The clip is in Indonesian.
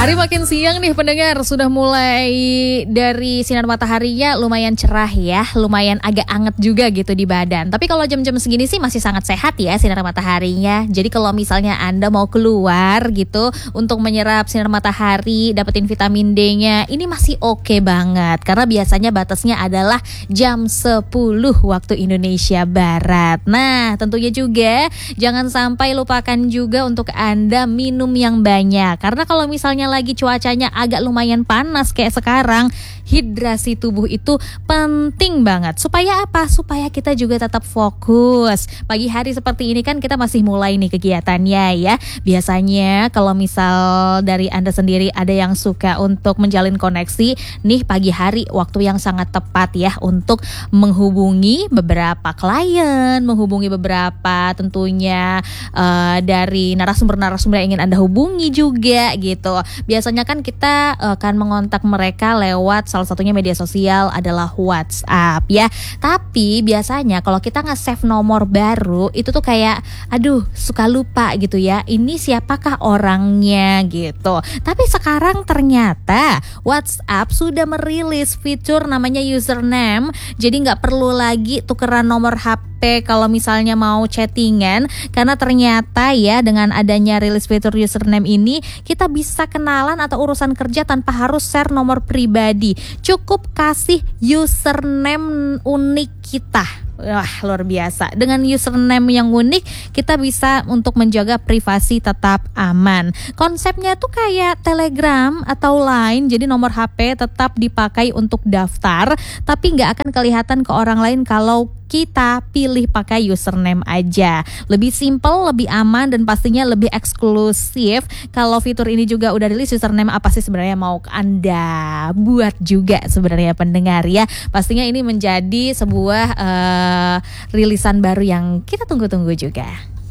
Hari makin siang nih pendengar, sudah mulai dari sinar mataharinya lumayan cerah ya, lumayan agak anget juga gitu di badan. Tapi kalau jam-jam segini sih masih sangat sehat ya sinar mataharinya. Jadi kalau misalnya Anda mau keluar gitu untuk menyerap sinar matahari, dapetin vitamin D-nya, ini masih oke banget. Karena biasanya batasnya adalah jam 10 waktu Indonesia Barat. Nah, tentunya juga jangan sampai lupakan juga untuk Anda minum yang banyak. Karena kalau misalnya lagi cuacanya agak lumayan panas kayak sekarang, hidrasi tubuh itu penting banget. Supaya apa? Supaya kita juga tetap fokus. Pagi hari seperti ini kan kita masih mulai nih kegiatannya ya. Biasanya kalau misal dari Anda sendiri ada yang suka untuk menjalin koneksi, nih pagi hari waktu yang sangat tepat ya untuk menghubungi beberapa klien, menghubungi beberapa tentunya dari narasumber-narasumber yang ingin Anda hubungi juga gitu. Biasanya kan kita akan mengontak mereka lewat salah satunya media sosial adalah WhatsApp ya. Tapi biasanya kalau kita nge-save nomor baru itu tuh kayak aduh suka lupa gitu ya. Ini siapakah orangnya gitu. Tapi sekarang ternyata WhatsApp sudah merilis fitur namanya username. Jadi nggak perlu lagi tukeran nomor HP kalau misalnya mau chattingan, karena ternyata ya dengan adanya rilis fitur username ini kita bisa kenalan atau urusan kerja tanpa harus share nomor pribadi. Cukup kasih username unik kita. Wah, luar biasa. Dengan username yang unik kita bisa untuk menjaga privasi tetap aman. Konsepnya tuh kayak Telegram atau Line. Jadi nomor HP tetap dipakai untuk daftar, tapi nggak akan kelihatan ke orang lain kalau kita pilih pakai username aja. Lebih simple, lebih aman, dan pastinya lebih eksklusif. Kalau fitur ini juga udah rilis, username apa sih sebenarnya mau Anda buat juga sebenarnya pendengar ya. Pastinya ini menjadi sebuah rilisan baru yang kita tunggu-tunggu juga.